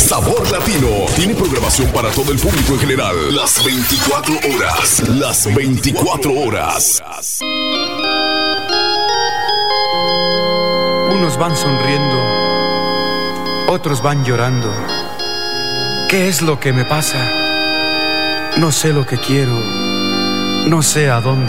Sabor Latino tiene programación para todo el público en general. Las 24 horas. Las 24 horas. Unos van sonriendo, otros van llorando. ¿Qué es lo que me pasa? No sé lo que quiero, no sé a dónde